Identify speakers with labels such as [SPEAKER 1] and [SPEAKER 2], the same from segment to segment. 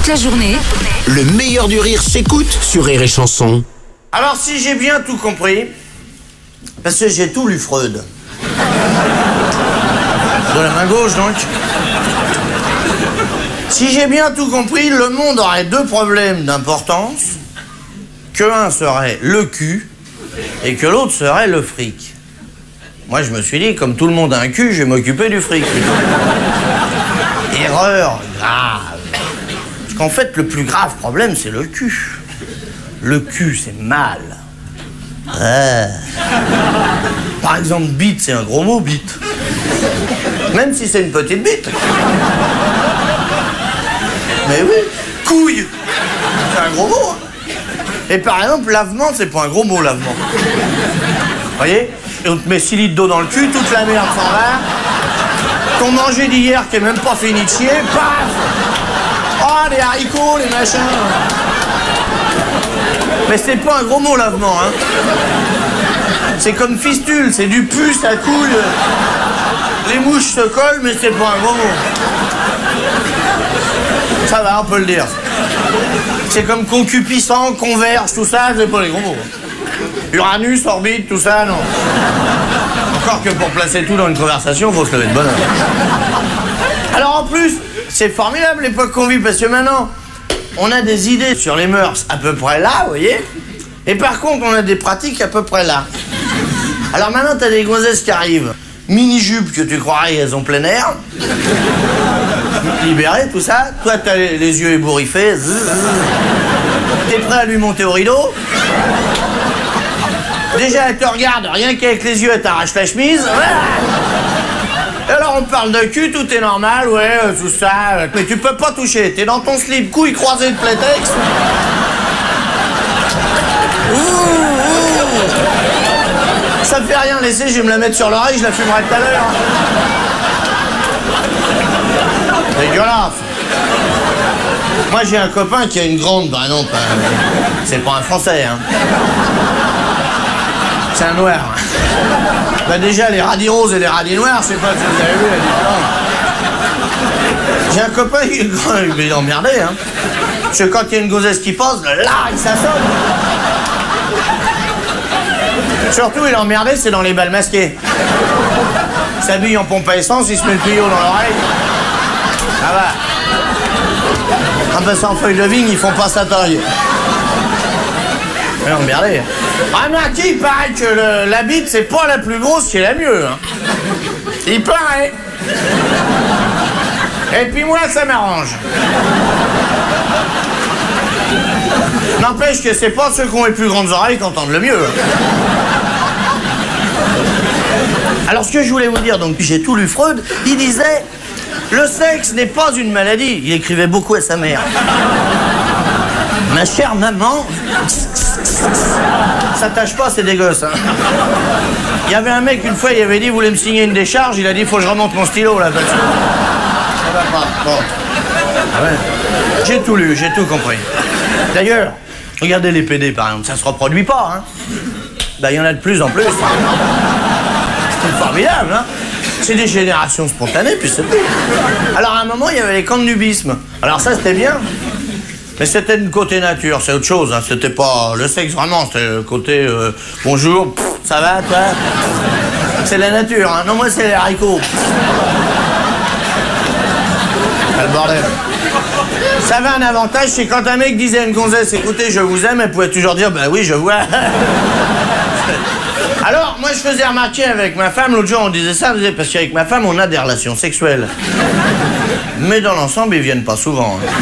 [SPEAKER 1] Toute la journée,
[SPEAKER 2] Le meilleur du rire s'écoute sur Rire et Chanson.
[SPEAKER 3] Alors si j'ai bien tout compris, parce que j'ai tout lu Freud. De la main gauche donc. Si j'ai bien tout compris, le monde aurait deux problèmes d'importance. Que un serait le cul et que l'autre serait le fric. Moi je me suis dit, comme tout le monde a un cul, je vais m'occuper du fric. Erreur grave. Parce qu'en fait, le plus grave problème, c'est le cul. Le cul, c'est mal. Par exemple, bite, c'est un gros mot, bite. Même si c'est une petite bite. Mais oui, couille, c'est un gros mot. Hein. Et par exemple, lavement, c'est pas un gros mot, lavement. Vous voyez? Et on te met 6 litres d'eau dans le cul, toute la merde s'en va. Ton manger d'hier qui est même pas fini de chier, paf! Oh, les haricots, les machins. Mais c'est pas un gros mot, lavement, hein. C'est comme fistule, c'est du pus, ça couille. Les mouches se collent, mais c'est pas un gros mot. Ça va, on peut le dire. C'est comme concupiscent, converge, tout ça, c'est pas les gros mots. Uranus, orbite, tout ça, non. Encore que pour placer tout dans une conversation, faut se lever de bonne heure. Alors en plus, c'est formidable l'époque qu'on vit, parce que maintenant, on a des idées sur les mœurs à peu près là, vous voyez. Et par contre, on a des pratiques à peu près là. Alors maintenant, t'as des gonzesses qui arrivent. Mini-jupes que tu croirais elles ont plein air. Libérées, tout ça. Toi, t'as les yeux ébouriffés. T'es prêt à lui monter au rideau. Déjà, elle te regarde, rien qu'avec les yeux, elle t'arrache la chemise. Et alors, on parle de cul, tout est normal, ouais, tout ça. Mais tu peux pas toucher, t'es dans ton slip, couille croisée de plétex. Ça me fait rien, laisser, je vais me la mettre sur l'oreille, je la fumerai tout à l'heure. Dégueulasse. Moi, j'ai un copain qui a une grande... Bah non, pas... c'est pas un Français, hein. C'est un noir. Bah déjà, les radis roses et les radis noirs, je sais pas si vous avez vu la différence. J'ai un copain qui est grand, il est emmerdé, hein. Parce que quand il y a une gonzesse qui passe, là, il s'assomme. Surtout, il est emmerdé, c'est dans les balles masquées. Il s'habille en pompe à essence, il se met le tuyau dans l'oreille. Ça va. En passant en feuille de vigne, ils font pas sa taille. Il est emmerdé. Ah, mais qui il paraît que la bite, c'est pas la plus grosse qui est la mieux. Hein. Il paraît. Et puis moi, ça m'arrange. N'empêche que c'est pas ceux qui ont les plus grandes oreilles qui entendent le mieux. Alors, ce que je voulais vous dire, donc, j'ai tout lu Freud, il disait, le sexe n'est pas une maladie. Il écrivait beaucoup à sa mère. Ma chère maman, ça tâche pas, c'est des gosses. Hein. Il y avait un mec, une fois, il avait dit, vous voulez me signer une décharge, il a dit, faut que je remonte mon stylo, là, parce que... Ça va pas. Bon. Ah ouais. J'ai tout lu, j'ai tout compris. D'ailleurs, regardez les PD, par exemple, ça se reproduit pas, hein. Ben, il y en a de plus en plus. C'est formidable, hein. C'est des générations spontanées, puis c'est tout. Alors, à un moment, il y avait les camps de nudisme. Alors ça, c'était bien. Mais c'était une côté nature, c'est autre chose, hein. C'était pas le sexe, vraiment, c'était le côté bonjour, ça va, toi? C'est la nature, hein. Non, moi, c'est les haricots. Ah, le bordel. Ça avait un avantage, c'est quand un mec disait à une gonzesse, écoutez, je vous aime, elle pouvait toujours dire, bah oui, je vois. Alors, moi, je faisais remarquer avec ma femme, l'autre jour, on disait ça, parce qu'avec ma femme, on a des relations sexuelles. Mais dans l'ensemble, ils viennent pas souvent. Hein.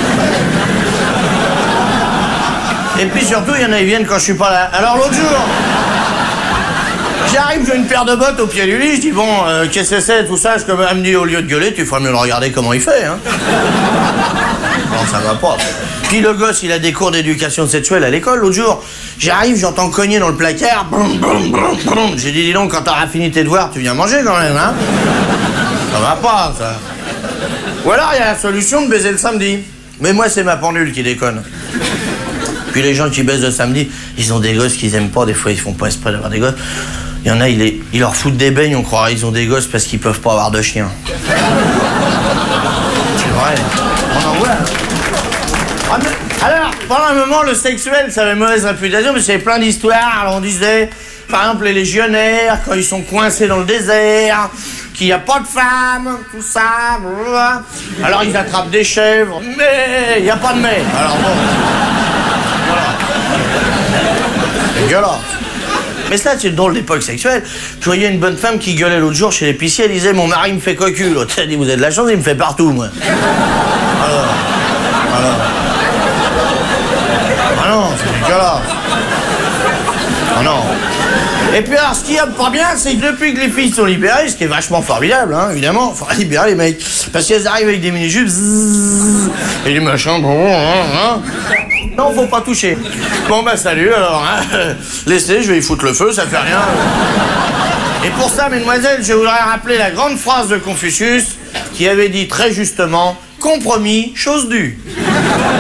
[SPEAKER 3] Et puis surtout, il y en a, ils viennent quand je suis pas là. Alors, l'autre jour, j'arrive, j'ai une paire de bottes au pied du lit, je dis, bon, qu'est-ce que c'est, tout ça? Elle me dit, au lieu de gueuler, tu ferais mieux le regarder comment il fait, hein. Non, ça va pas. Puis le gosse, il a des cours d'éducation sexuelle à l'école. L'autre jour, j'arrive, j'entends cogner dans le placard. Brum, brum, brum, brum. J'ai dit, dis donc, quand t'auras fini tes devoirs, tu viens manger quand même, hein. Ça va pas, ça. Ou alors, il y a la solution de baiser le samedi. Mais moi, c'est ma pendule qui déconne. Puis les gens qui baisent le samedi, ils ont des gosses qu'ils aiment pas. Des fois, ils font pas exprès d'avoir des gosses. Il y en a, ils leur foutent des beignes, on croirait ils ont des gosses parce qu'ils peuvent pas avoir de chien. C'est vrai. On en voit, hein. Alors, pendant un moment, le sexuel, ça avait mauvaise réputation, parce qu'il y avait plein d'histoires. Alors, on disait, par exemple, les légionnaires, quand ils sont coincés dans le désert, qu'il n'y a pas de femmes, tout ça, blablabla. Alors, ils attrapent des chèvres, mais il n'y a pas de mais. Alors, bon. Voilà. Dégueulasse. Mais ça, c'est une drôle d'époque sexuelle. Je voyais une bonne femme qui gueulait l'autre jour chez l'épicier, elle disait, mon mari me fait cocu. L'autre, elle dit, vous avez de la chance, il me fait partout, moi. Alors. Ah non, c'est dégueulasse. Ah non. Et puis alors, ce qu'il y a de pas bien, c'est que depuis que les filles sont libérées, ce qui est vachement formidable, hein, évidemment, il faudra libérer les mecs. Parce qu'elles arrivent avec des mini-jupes, et des machins, non, faut pas toucher. Bon, bah salut, alors, hein, laissez, je vais y foutre le feu, ça fait rien. Et pour ça, mesdemoiselles, je voudrais rappeler la grande phrase de Confucius, qui avait dit très justement, compromis, chose due.